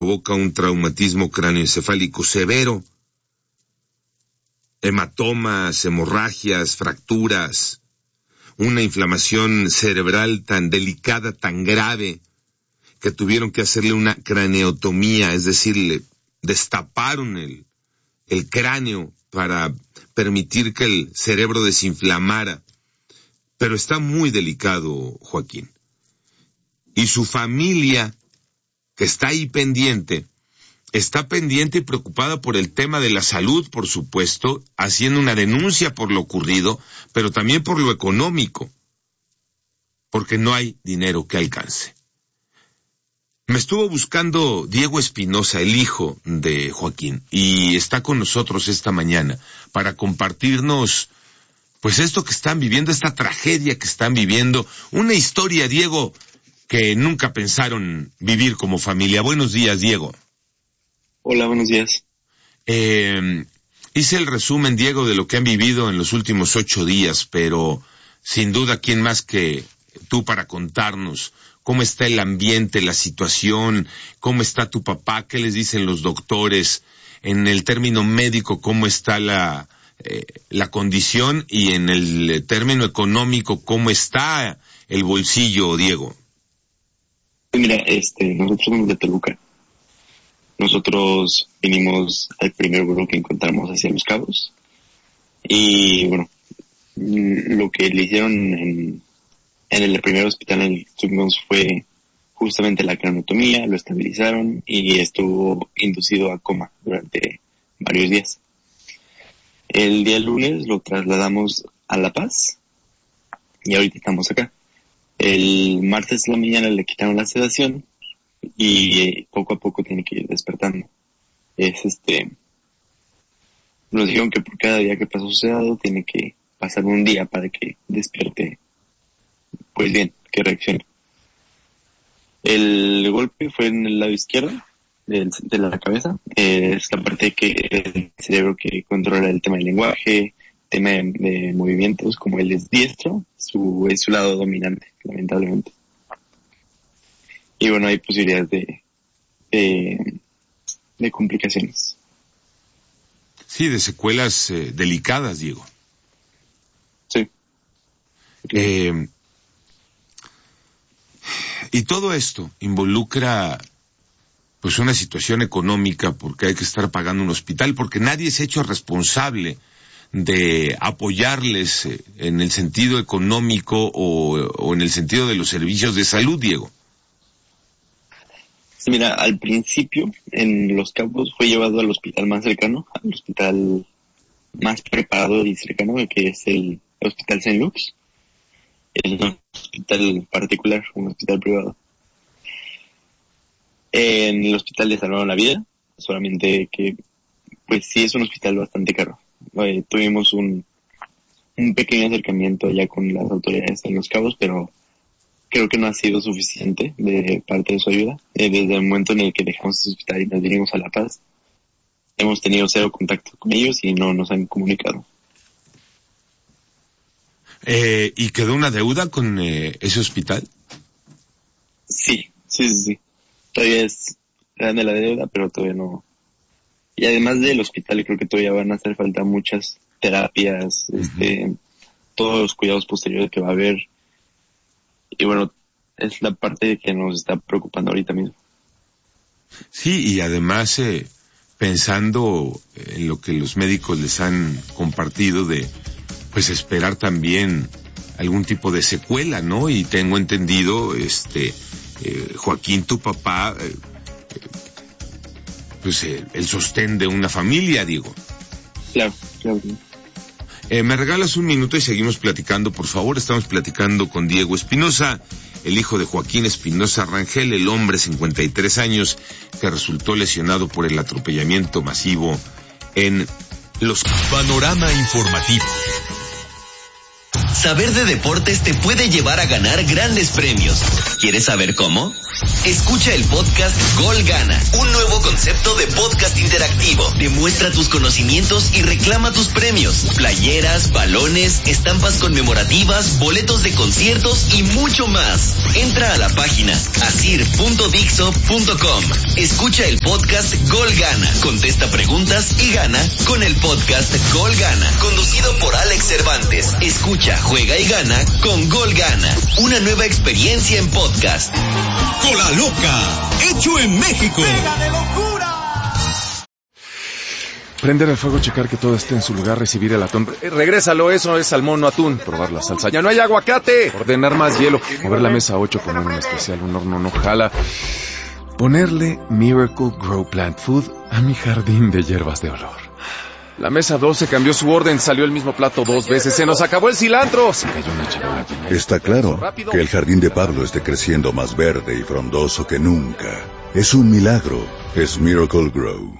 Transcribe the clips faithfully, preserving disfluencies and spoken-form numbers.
provoca un traumatismo cráneoencefálico severo, hematomas, hemorragias, fracturas, una inflamación cerebral tan delicada, tan grave, que tuvieron que hacerle una craneotomía, es decir, le destaparon el, el cráneo para permitir que el cerebro desinflamara. Pero está muy delicado, Joaquín. Y su familia, que está ahí pendiente, está pendiente y preocupada por el tema de la salud, por supuesto, haciendo una denuncia por lo ocurrido, pero también por lo económico, porque no hay dinero que alcance. Me estuvo buscando Diego Espinosa, el hijo de Joaquín, y está con nosotros esta mañana para compartirnos, pues esto que están viviendo, esta tragedia que están viviendo, una historia, Diego, que nunca pensaron vivir como familia. Buenos días, Diego. Hola, buenos días. Eh, hice el resumen, Diego, de lo que han vivido en los últimos ocho días, pero sin duda, ¿quién más que tú para contarnos cómo está el ambiente, la situación, cómo está tu papá, qué les dicen los doctores, en el término médico, cómo está la, eh, la condición, y en el término económico, cómo está el bolsillo, Diego? Mira, este, nosotros somos de Toluca. Nosotros vinimos al primer vuelo que encontramos hacia Los Cabos. Y bueno, lo que le hicieron en, en el primer hospital en el que estuvimos fue justamente la craneotomía, lo estabilizaron y estuvo inducido a coma durante varios días. El día lunes lo trasladamos a La Paz y ahorita estamos acá. El martes de la mañana le quitaron la sedación y poco a poco tiene que ir despertando. Es este, nos dijeron que por cada día que pasó sedado tiene que pasar un día para que despierte, pues bien, que reaccione. El golpe fue en el lado izquierdo de, de la cabeza. Eh, es la parte que el cerebro que controla el tema del lenguaje, tema de, de movimientos, como él es diestro, su, es su lado dominante, lamentablemente. Y bueno, hay posibilidades de, de, de complicaciones. Sí, de secuelas eh, delicadas, Diego. Sí. Eh, y todo esto involucra pues una situación económica, porque hay que estar pagando un hospital, porque nadie se ha hecho responsable de apoyarles eh, en el sentido económico o, o en el sentido de los servicios de salud, Diego. Sí, mira, al principio en Los Cabos fue llevado al hospital más cercano, al hospital más preparado y cercano, que es el Hospital Saint Luke's. Es un hospital particular, un hospital privado. En el hospital le salvaron la vida, solamente que, pues sí es un hospital bastante caro. Eh, tuvimos un, un pequeño acercamiento ya con las autoridades en Los Cabos, pero creo que no ha sido suficiente de parte de su ayuda. Eh, desde el momento en el que dejamos el hospital y nos vinimos a La Paz, hemos tenido cero contacto con ellos y no nos han comunicado. Eh, ¿Y quedó una deuda con eh, ese hospital? Sí, sí, sí, sí. Todavía es grande la deuda, pero todavía no. Y además del hospital, creo que todavía van a hacer falta muchas terapias, uh-huh. este, todos los cuidados posteriores que va a haber. Y bueno, es la parte que nos está preocupando ahorita mismo. Sí, y además eh, pensando en lo que los médicos les han compartido de, pues esperar también algún tipo de secuela, ¿no? Y tengo entendido, este, eh, Joaquín, tu papá, eh, pues eh, el sostén de una familia, digo. Claro, claro. Eh, ¿Me regalas un minuto y seguimos platicando, por favor? Estamos platicando con Diego Espinosa, el hijo de Joaquín Espinosa Rangel, el hombre, cincuenta y tres años, que resultó lesionado por el atropellamiento masivo en Los... Panorama informativo. Saber de deportes te puede llevar a ganar grandes premios. ¿Quieres saber cómo? Escucha el podcast Gol Gana, un nuevo concepto de podcast interactivo. Demuestra tus conocimientos y reclama tus premios. Playeras, balones, estampas conmemorativas, boletos de conciertos y mucho más. Entra a la página asir punto dixo punto com. Escucha el podcast Gol Gana. Contesta preguntas y gana con el podcast Gol Gana, conducido por Alex Cervantes. Escucha, juega y gana con Gol Gana. Una nueva experiencia en podcast. Cola Loca, hecho en México. ¡Pega de locura! Prender el fuego, checar que todo esté en su lugar, recibir el atún. Eh, regrésalo, eso es salmón, no atún. Probar la salsa. ¡Ya no hay aguacate! Ordenar más hielo. Mover la mesa ocho, poner un especial, un horno no jala. Ponerle Miracle Grow Plant Food a mi jardín de hierbas de olor. La mesa doce cambió su orden, salió el mismo plato dos veces, se nos acabó el cilantro. Se cayó una charola. Está claro que el jardín de Pablo esté creciendo más verde y frondoso que nunca. Es un milagro, es Miracle Grow.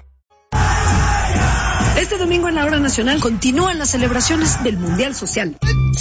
Este domingo en la Hora Nacional continúan las celebraciones del Mundial Social.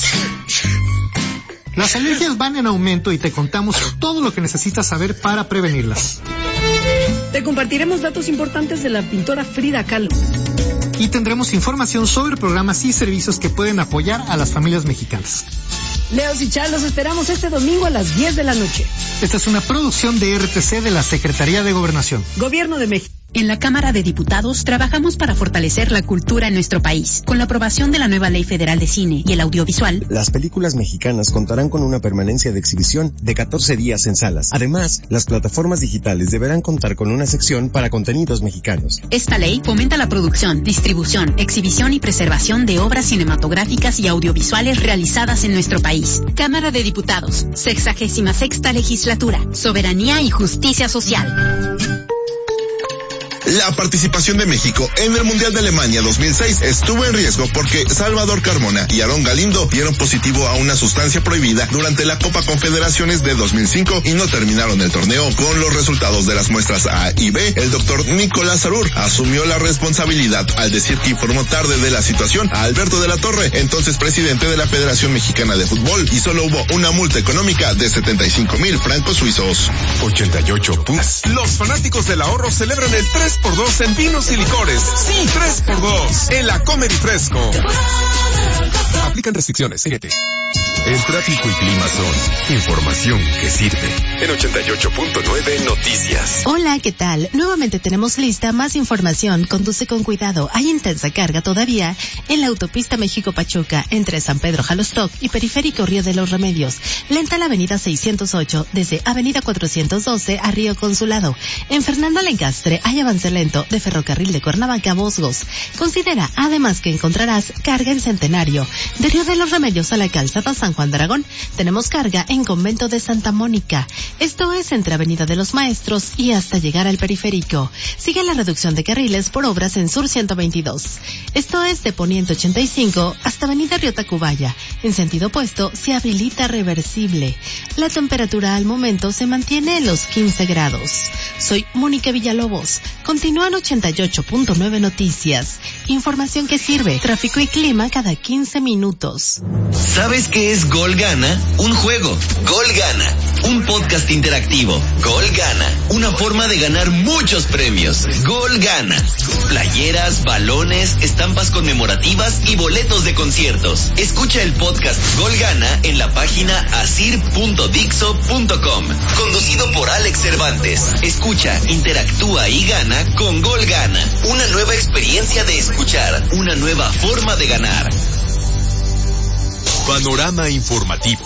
Las alergias van en aumento y te contamos todo lo que necesitas saber para prevenirlas. Te compartiremos datos importantes de la pintora Frida Kahlo. Y tendremos información sobre programas y servicios que pueden apoyar a las familias mexicanas. Leos y Char, los esperamos este domingo a las diez de la noche. Esta es una producción de R T C de la Secretaría de Gobernación. Gobierno de México. En la Cámara de Diputados trabajamos para fortalecer la cultura en nuestro país. Con la aprobación de la nueva Ley Federal de Cine y el Audiovisual, las películas mexicanas contarán con una permanencia de exhibición de catorce días en salas. Además, las plataformas digitales deberán contar con una sección para contenidos mexicanos. Esta ley fomenta la producción, distribución, exhibición y preservación de obras cinematográficas y audiovisuales realizadas en nuestro país. Cámara de Diputados, sexagésima sexta Legislatura, Soberanía y Justicia Social. La participación de México en el Mundial de Alemania dos mil seis estuvo en riesgo porque Salvador Carmona y Aarón Galindo dieron positivo a una sustancia prohibida durante la Copa Confederaciones de dos mil cinco y no terminaron el torneo con los resultados de las muestras A y B. El doctor Nicolás Arur asumió la responsabilidad al decir que informó tarde de la situación a Alberto de la Torre, entonces presidente de la Federación Mexicana de Fútbol, y solo hubo una multa económica de setenta y cinco mil francos suizos. ochenta y ocho puntos. Los fanáticos del ahorro celebran el tres por dos en vinos y licores. Sí, tres por dos en la Comer y Fresco. Aplican restricciones. Síguete. El tráfico y clima son información que sirve. En ochenta y ocho punto nueve Noticias. Hola, ¿qué tal? Nuevamente tenemos lista más información. Conduce con cuidado. Hay intensa carga todavía en la autopista México-Pachuca entre San Pedro Jalostoc y Periférico Río de los Remedios. Lenta la avenida seiscientos ocho desde avenida cuatrocientos doce a Río Consulado. En Fernando Lencastre hay avance lento de Ferrocarril de Cuernavaca a Bosgos. Considera además que encontrarás carga en Centenario. De Río de los Remedios a la calzada San Juan de Aragón tenemos carga en Convento de Santa Mónica. Esto es entre Avenida de los Maestros y hasta llegar al Periférico. Sigue la reducción de carriles por obras en Sur ciento veintidós. Esto es de Poniente ochenta y cinco hasta Avenida Río Tacubaya. En sentido opuesto se habilita reversible. La temperatura al momento se mantiene en los quince grados. Soy Mónica Villalobos. Continúan ochenta y ocho punto nueve Noticias. Información que sirve. Tráfico y clima cada quince minutos. ¿Sabes qué es Gol Gana? Un juego. Gol Gana. Un podcast interactivo. Gol Gana. Una forma de ganar muchos premios. Gol Gana. Playeras, balones, estampas conmemorativas y boletos de conciertos. Escucha el podcast Gol Gana en la página asir punto dixo punto com. Conducido por Alex Cervantes. Escucha, interactúa y gana con Gol Gana. Una nueva experiencia de escuchar. Una nueva forma de ganar. Panorama informativo.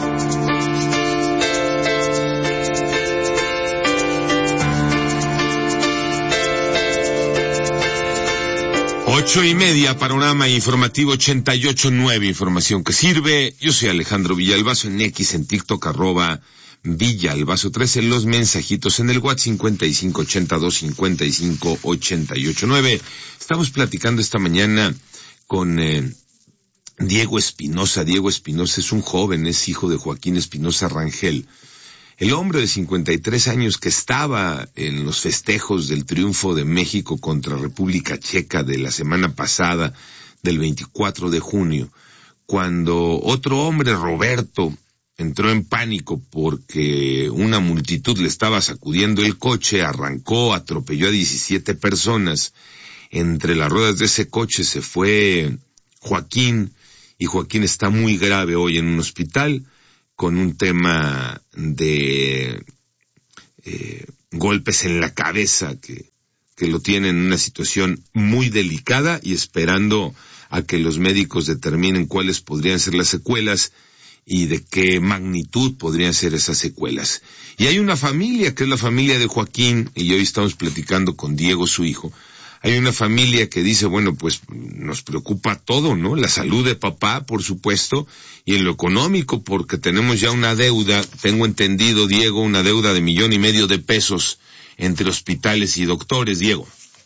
Ocho y media, panorama informativo ochenta y ocho nueve, información que sirve. Yo soy Alejandro Villalbazo en X, en TikTok, arroba Villalbazo trece, los mensajitos en el WhatsApp cincuenta y cinco ochenta y dos cincuenta y cinco ochenta y ocho nueve. Estamos platicando esta mañana con eh, Diego Espinosa. Diego Espinosa es un joven, es hijo de Joaquín Espinosa Rangel. El hombre de cincuenta y tres años que estaba en los festejos del triunfo de México contra República Checa de la semana pasada, del veinticuatro de junio, cuando otro hombre, Roberto, entró en pánico porque una multitud le estaba sacudiendo el coche, arrancó, atropelló a diecisiete personas. Entre las ruedas de ese coche se fue Joaquín, y Joaquín está muy grave hoy en un hospital con un tema de eh, golpes en la cabeza que, que lo tienen en una situación muy delicada y esperando a que los médicos determinen cuáles podrían ser las secuelas y de qué magnitud podrían ser esas secuelas. Y hay una familia, que es la familia de Joaquín, y hoy estamos platicando con Diego, su hijo. Hay una familia que dice, bueno, pues nos preocupa todo, ¿no? La salud de papá, por supuesto, y en lo económico, porque tenemos ya una deuda, tengo entendido, Diego, una deuda de millón y medio de pesos entre hospitales y doctores, Diego.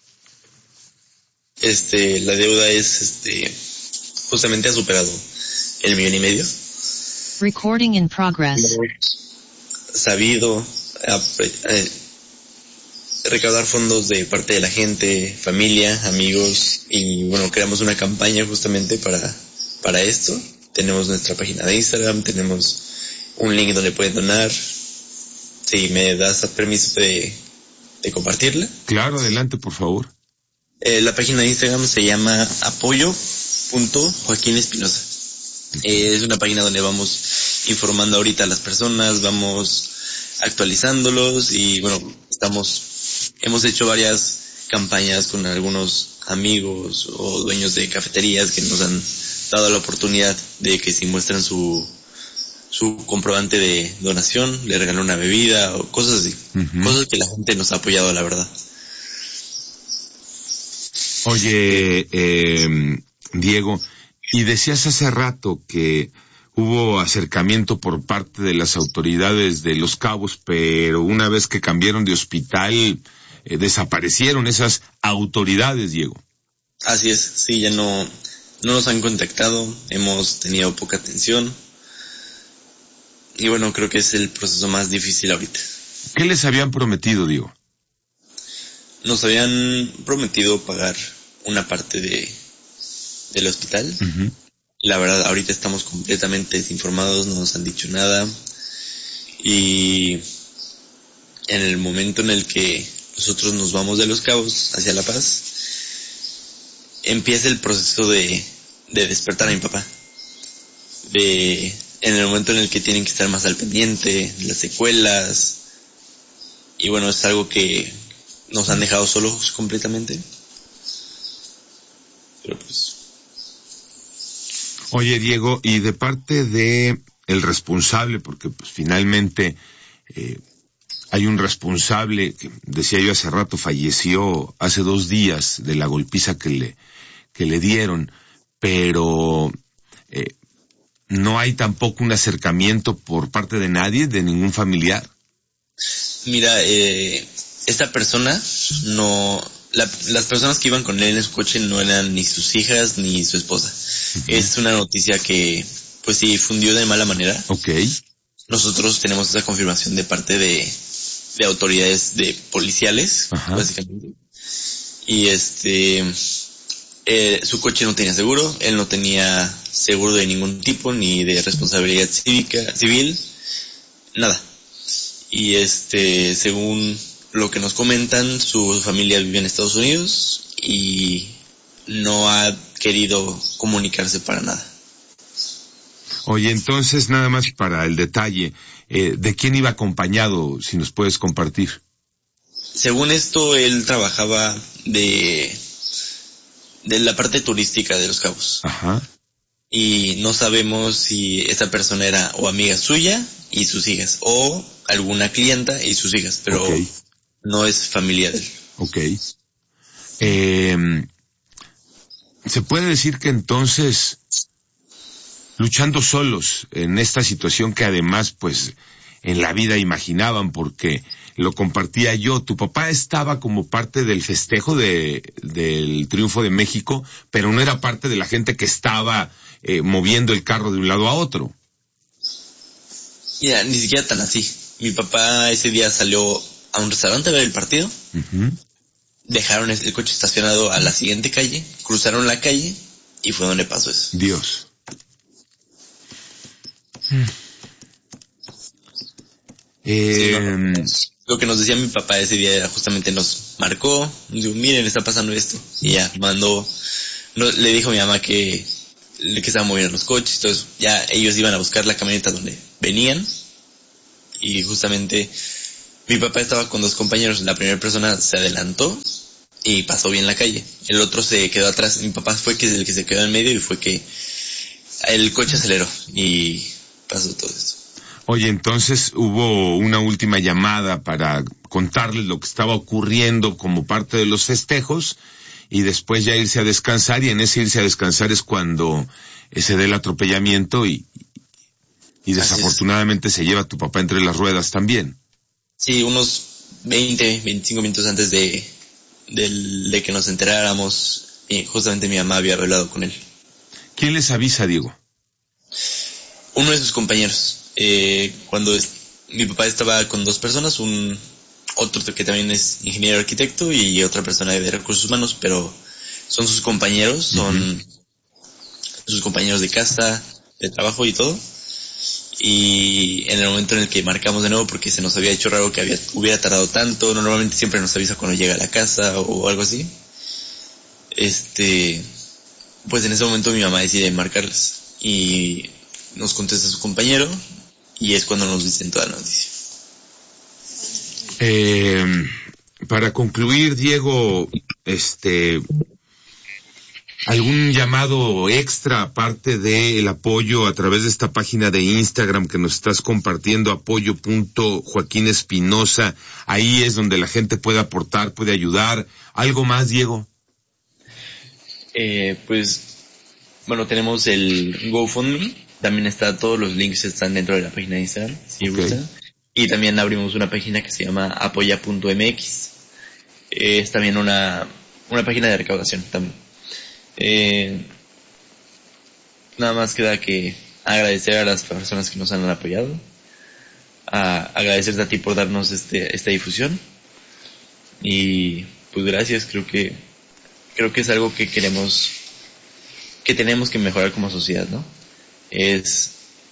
Este, la deuda es, este, justamente ha superado el millón y medio. Recording in progress. Sabido eh, recaudar fondos de parte de la gente, familia, amigos, y bueno, creamos una campaña justamente para, para esto. Tenemos nuestra página de Instagram, tenemos un link donde pueden donar. Si me das permiso de, de compartirla. Claro, adelante, por favor. Eh, la página de Instagram se llama apoyo punto joaquín espinosa. Eh, es una página donde vamos informando ahorita a las personas, vamos actualizándolos y bueno, estamos, hemos hecho varias campañas con algunos amigos o dueños de cafeterías que nos han dado la oportunidad de que si muestran su su comprobante de donación, le regalan una bebida o cosas así, uh-huh. Cosas que la gente nos ha apoyado, la verdad. Oye, eh, Diego, y decías hace rato que hubo acercamiento por parte de las autoridades de Los Cabos, pero una vez que cambiaron de hospital, eh, desaparecieron esas autoridades, Diego. Así es, sí, ya no, no nos han contactado, hemos tenido poca atención, y bueno, creo que es el proceso más difícil ahorita. ¿Qué les habían prometido, Diego? Nos habían prometido pagar una parte de del hospital. Uh-huh. La verdad, ahorita estamos completamente desinformados, no nos han dicho nada. Y en el momento en el que nosotros nos vamos de Los Cabos hacia La Paz, empieza el proceso de, de despertar a mi papá. De, en el momento en el que tienen que estar más al pendiente, las secuelas. Y bueno, es algo que nos han dejado solos completamente. Pero pues... Oye, Diego, y de parte de el responsable, porque pues finalmente eh, hay un responsable que, decía yo hace rato, falleció hace dos días de la golpiza que le que le dieron, pero eh, no hay tampoco un acercamiento por parte de nadie, de ningún familiar. Mira, eh, esta persona no... La, las personas que iban con él en su coche no eran ni sus hijas ni su esposa. Uh-huh. Es una noticia que, pues sí, difundió de mala manera. Okay. Nosotros tenemos esa confirmación de parte de, de autoridades de policiales, uh-huh. Básicamente. Y este, eh, su coche no tenía seguro, él no tenía seguro de ningún tipo, ni de responsabilidad cívica, civil, nada. Y este, según lo que nos comentan, su familia vive en Estados Unidos y no ha querido comunicarse para nada. Oye, entonces nada más para el detalle, eh, ¿de quién iba acompañado, si nos puedes compartir? Según esto, él trabajaba de, de la parte turística de Los Cabos. Ajá. Y no sabemos si esa persona era o amiga suya y sus hijas, o alguna clienta y sus hijas, pero... Okay. No es familia de él. Ok. Eh, ¿Se puede decir que entonces, luchando solos en esta situación que además, pues, en la vida imaginaban, porque lo compartía yo, tu papá estaba como parte del festejo de, del triunfo de México, pero no era parte de la gente que estaba eh, moviendo el carro de un lado a otro? Mira, ni siquiera tan así. Mi papá ese día salió a un restaurante a ver el partido, uh-huh. Dejaron el coche estacionado a la siguiente calle, cruzaron la calle y fue donde pasó eso. Dios. Eh... Sí, lo que nos decía mi papá ese día era justamente nos marcó, nos dijo, miren, está pasando esto. Y ya mandó, no, le dijo a mi mamá que, que estaban moviendo los coches, entonces ya ellos iban a buscar la camioneta donde venían. Y justamente mi papá estaba con dos compañeros, la primera persona se adelantó y pasó bien la calle, el otro se quedó atrás, mi papá fue que el que se quedó en medio y fue que el coche aceleró y pasó todo esto. Oye, entonces hubo una última llamada para contarles lo que estaba ocurriendo como parte de los festejos y después ya irse a descansar, y en ese irse a descansar es cuando se da el atropellamiento y, y desafortunadamente se lleva a tu papá entre las ruedas también. Sí, unos veinte, veinticinco minutos antes de, de, de que nos enteráramos, justamente mi mamá había hablado con él. ¿Quién les avisa, Diego? Uno de sus compañeros. Eh, cuando es, mi papá estaba con dos personas, un otro que también es ingeniero arquitecto y otra persona de recursos humanos, pero son sus compañeros, son uh-huh. sus compañeros de casa, de trabajo y todo. Y en el momento en el que marcamos de nuevo, porque se nos había hecho raro que había, hubiera tardado tanto, normalmente siempre nos avisa cuando llega a la casa o, o algo así, este, pues en ese momento mi mamá decide marcarles y nos contesta su compañero y es cuando nos dicen toda la noticia. Eh, para concluir, Diego, este, ¿algún llamado extra aparte del apoyo a través de esta página de Instagram que nos estás compartiendo, apoyo punto joaquín espinosa? Ahí es donde la gente puede aportar, puede ayudar. ¿Algo más, Diego? Eh, pues, bueno, tenemos el GoFundMe. También está, todos los links están dentro de la página de Instagram, si okay. gustan. Y también abrimos una página que se llama apoya punto m x. Eh, es también una, una página de recaudación también. Eh, nada más queda que agradecer a las personas que nos han apoyado. A agradecerte a ti por darnos este, esta difusión. Y pues gracias, creo que, creo que es algo que queremos, que tenemos que mejorar como sociedad, ¿no? Es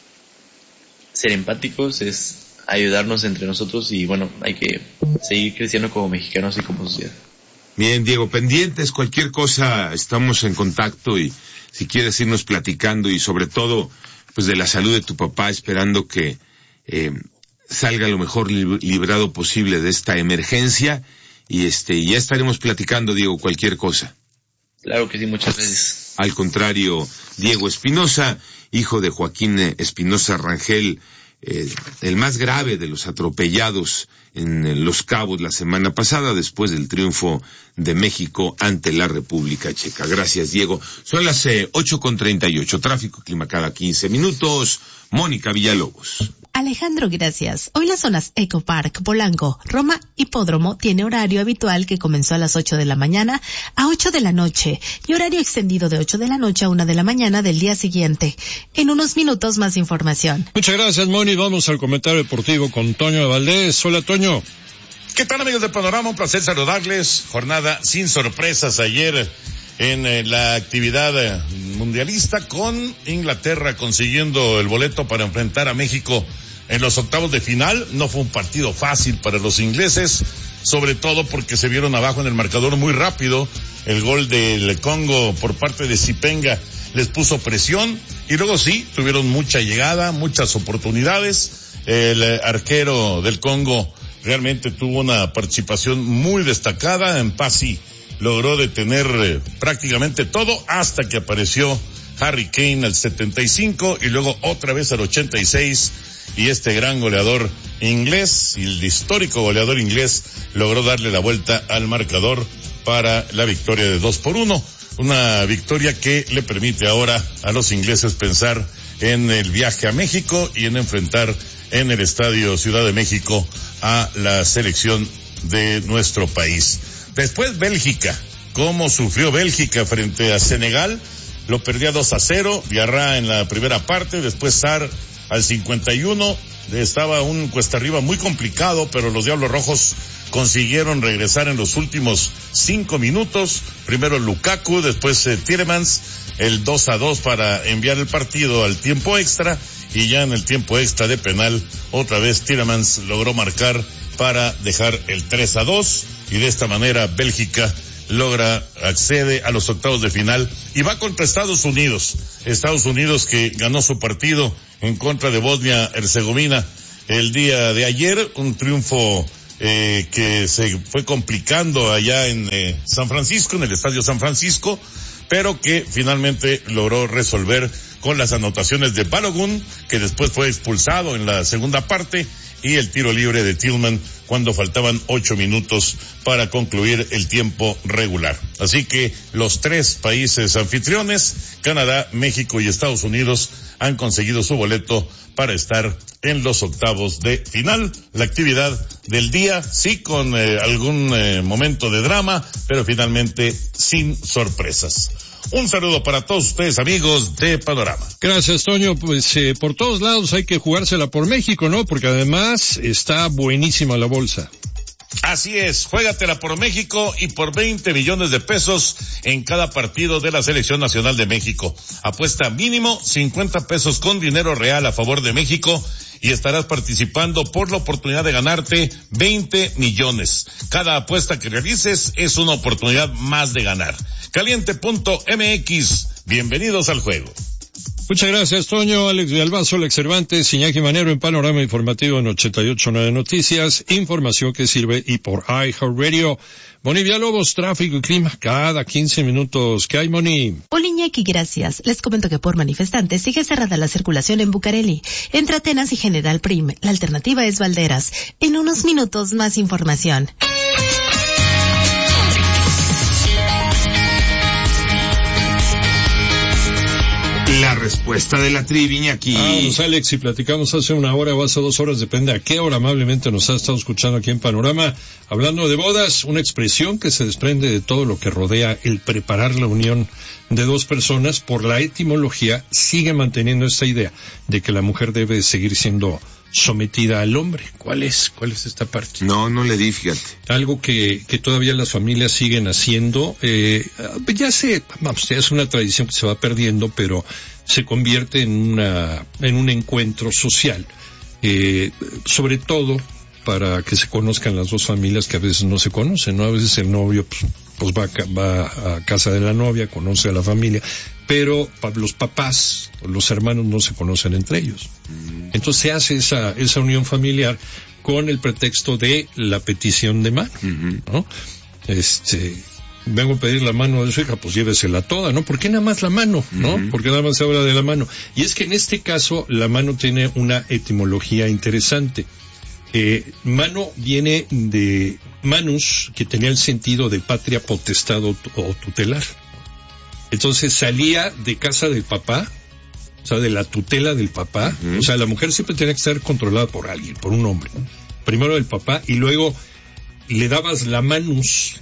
ser empáticos, es ayudarnos entre nosotros y bueno, hay que seguir creciendo como mexicanos y como sociedad. Bien, Diego, pendientes, cualquier cosa, estamos en contacto y si quieres irnos platicando y sobre todo, pues de la salud de tu papá, esperando que eh, salga lo mejor librado posible de esta emergencia y este, ya estaremos platicando, Diego, cualquier cosa. Claro que sí, muchas gracias. Al contrario, Diego Espinosa, hijo de Joaquín Espinosa Rangel, eh, el más grave de los atropellados en Los Cabos la semana pasada, después del triunfo de México ante la República Checa. Gracias, Diego. Son las eh, ocho con treinta y ocho, tráfico, clima cada quince minutos. Mónica Villalobos. Alejandro, gracias. Hoy las zonas Eco Park, Polanco, Roma, Hipódromo tiene horario habitual que comenzó a las ocho de la mañana a ocho de la noche y horario extendido de ocho de la noche a una de la mañana del día siguiente. En unos minutos más información. Muchas gracias, Moni. Vamos al comentario deportivo con Toño Valdés. Hola, Toño. ¿Qué tal, amigos de Panorama? Un placer saludarles. Jornada sin sorpresas ayer en eh, la actividad eh, mundialista, con Inglaterra consiguiendo el boleto para enfrentar a México en los octavos de final. No fue un partido fácil para los ingleses, sobre todo porque se vieron abajo en el marcador muy rápido. El gol del Congo por parte de Zipenga les puso presión y luego sí, tuvieron mucha llegada, muchas oportunidades. El arquero del Congo realmente tuvo una participación muy destacada. En Pasi logró detener eh, prácticamente todo hasta que apareció Harry Kane al setenta y cinco y luego otra vez al ochenta y seis, y este gran goleador inglés, y el histórico goleador inglés, logró darle la vuelta al marcador para la victoria de dos por uno. Una victoria que le permite ahora a los ingleses pensar en el viaje a México y en enfrentar en el Estadio Ciudad de México a la selección de nuestro país. Después Bélgica, cómo sufrió Bélgica frente a Senegal, lo perdía dos a cero, Diarra en la primera parte, después Sarr al cincuenta y uno, estaba un cuesta arriba muy complicado, pero los Diablos Rojos consiguieron regresar en los últimos cinco minutos, primero Lukaku, después eh, Tielemans, el dos a dos para enviar el partido al tiempo extra, y ya en el tiempo extra de penal, otra vez Tielemans logró marcar para dejar el tres a dos, y de esta manera Bélgica logra, accede a los octavos de final y va contra Estados Unidos. Estados Unidos que ganó su partido en contra de Bosnia-Herzegovina el día de ayer, un triunfo eh, que se fue complicando allá en eh, San Francisco, en el Estadio San Francisco, pero que finalmente logró resolver con las anotaciones de Balogun, que después fue expulsado en la segunda parte, y el tiro libre de Tillman cuando faltaban ocho minutos para concluir el tiempo regular. Así que los tres países anfitriones, Canadá, México y Estados Unidos, han conseguido su boleto para estar en los octavos de final. La actividad del día, sí, con eh, algún eh, momento de drama, pero finalmente sin sorpresas. Un saludo para todos ustedes, amigos de Panorama. Gracias, Toño. Pues eh, por todos lados hay que jugársela por México, ¿no? Porque además está buenísima la bolsa. Así es, juégatela por México y por veinte millones de pesos en cada partido de la Selección Nacional de México. Apuesta mínimo cincuenta pesos con dinero real a favor de México y estarás participando por la oportunidad de ganarte veinte millones. Cada apuesta que realices es una oportunidad más de ganar. Caliente punto M X, bienvenidos al juego. Muchas gracias, Toño. Alex Villalbazo, Alex Cervantes, Iñaki Manero en Panorama Informativo en ochenta y ocho punto nueve Noticias. Información que sirve y por iHeartRadio. Moni Villalobos, tráfico y clima cada quince minutos. ¿Qué hay, Moni? Hola, Iñaki, gracias. Les comento que por manifestantes sigue cerrada la circulación en Bucareli, entre Atenas y General Prim. La alternativa es Valderas. En unos minutos más información. La respuesta de la trivia aquí. Vamos, Alex, si platicamos hace una hora o hace dos horas, depende a qué hora amablemente nos ha estado escuchando aquí en Panorama. Hablando de bodas, una expresión que se desprende de todo lo que rodea el preparar la unión de dos personas. Por la etimología, sigue manteniendo esta idea de que la mujer debe seguir siendo sometida al hombre. ¿Cuál es? ¿Cuál es esta parte? No, no le di, fíjate. Algo que, que todavía las familias siguen haciendo, eh, ya se, vamos, ya es una tradición que se va perdiendo, pero se convierte en una, en un encuentro social, eh, sobre todo para que se conozcan las dos familias que a veces no se conocen, ¿no? A veces el novio, pues, pues va, a, va a casa de la novia, conoce a la familia, pero los papás, los hermanos no se conocen entre ellos. Entonces se hace esa, esa unión familiar con el pretexto de la petición de mano, ¿no? Este, vengo a pedir la mano de su hija, pues llévesela toda, ¿no? ¿Por qué nada más la mano, no? Uh-huh. ¿Por qué nada más se habla de la mano? Y es que en este caso la mano tiene una etimología interesante. Eh, mano viene de manus, que tenía el sentido de patria, potestad o, o tutelar. Entonces salía de casa del papá, o sea, de la tutela del papá. Uh-huh. O sea, la mujer siempre tenía que ser controlada por alguien, por un hombre. Primero el papá y luego le dabas la manus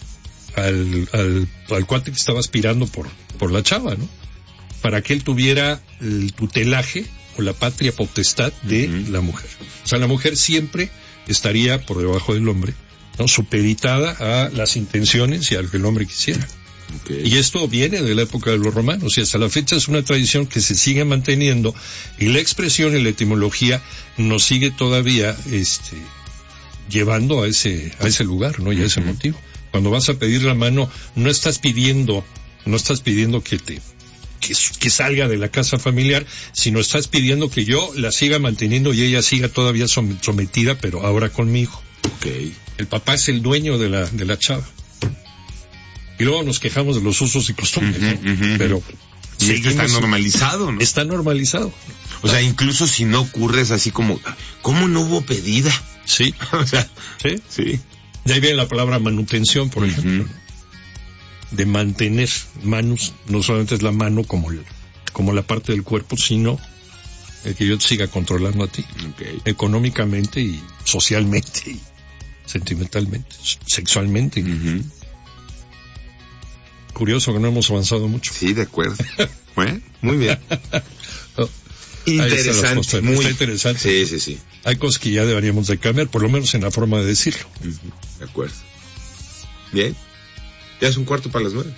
al, al, al cuate que estaba aspirando por, por la chava, ¿no? Para que él tuviera el tutelaje o la patria potestad de uh-huh. la mujer. O sea, la mujer siempre estaría por debajo del hombre, ¿no? Supeditada a las intenciones y a lo que el hombre quisiera. Okay. Y esto viene de la época de los romanos y hasta la fecha es una tradición que se sigue manteniendo y la expresión y la etimología nos sigue todavía este llevando a ese a ese lugar, ¿no? Y a ese uh-huh. motivo. Cuando vas a pedir la mano, no estás pidiendo, no estás pidiendo que te que, que salga de la casa familiar, sino estás pidiendo que yo la siga manteniendo y ella siga todavía sometida, pero ahora conmigo. Okay. El papá es el dueño de la de la chava. Y luego nos quejamos de los usos y costumbres, uh-huh, ¿no? Uh-huh. Pero y es que está normalizado, ¿no? Está normalizado. O sea, incluso si no ocurre es así como, ¿cómo no hubo pedida? Sí. O sea, sí. Sí. De ahí viene la palabra manutención, por uh-huh. ejemplo. De mantener, manus, no solamente es la mano como, el, como la parte del cuerpo, sino el que yo te siga controlando a ti. Okay. Económicamente y socialmente y sentimentalmente, sexualmente. Uh-huh. Curioso que no hemos avanzado mucho. Sí, de acuerdo. Bueno, muy bien. oh. Interesante, muy Está interesante. Sí, sí, sí. Hay cosas que ya deberíamos de cambiar, por lo menos en la forma de decirlo. Uh-huh. De acuerdo. Bien. Ya es un cuarto para las nueve.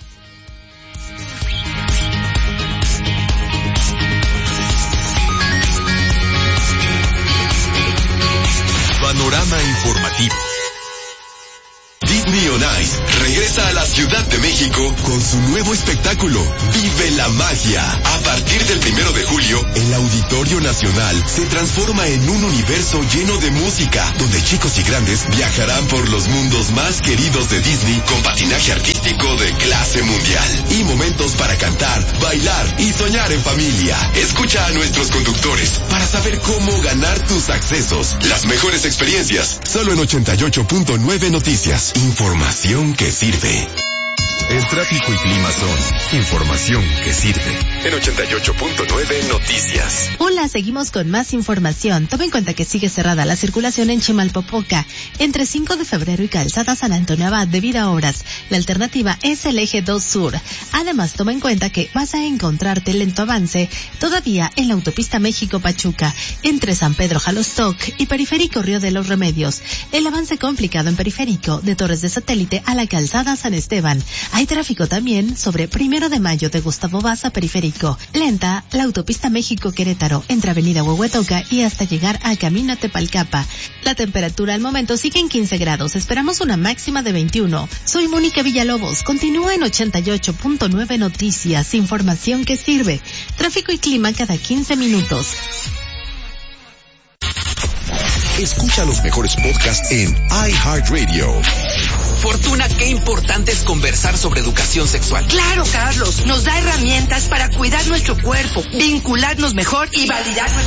Panorama informativo. Disney on Ice regresa a la Ciudad de México con su nuevo espectáculo, Vive la Magia. A partir del primero de julio, el Auditorio Nacional se transforma en un universo lleno de música, donde chicos y grandes viajarán por los mundos más queridos de Disney con patinaje artístico de clase mundial y momentos para cantar, bailar y soñar en familia. Escucha a nuestros conductores para saber cómo ganar tus accesos. Las mejores experiencias, solo en ochenta y ocho punto nueve Noticias. Información que sirve. El tráfico y clima son información que sirve. En ochenta y ocho punto nueve Noticias. Hola, seguimos con más información. Toma en cuenta que sigue cerrada la circulación en Chimalpopoca, entre cinco de febrero y Calzada San Antonio Abad debido a obras. La alternativa es el eje dos Sur. Además, toma en cuenta que vas a encontrarte lento avance todavía en la autopista México-Pachuca, entre San Pedro Jalostoc y Periférico Río de los Remedios. El avance complicado en Periférico, de Torres de Satélite a la Calzada San Esteban. Hay tráfico también sobre Primero de Mayo de Gustavo Vaz a Periférico. Lenta la autopista México-Querétaro entre Avenida Huehuetoca y hasta llegar a Camino Tepalcapa. La temperatura al momento sigue en quince grados. Esperamos una máxima de veintiuno. Soy Mónica Villalobos. Continúa en ochenta y ocho punto nueve Noticias. Información que sirve. Tráfico y clima cada quince minutos. Escucha los mejores podcasts en iHeartRadio. Fortuna, qué importante es conversar sobre educación sexual. Claro, Carlos, nos da herramientas para cuidar nuestro cuerpo, vincularnos mejor y validar nuestro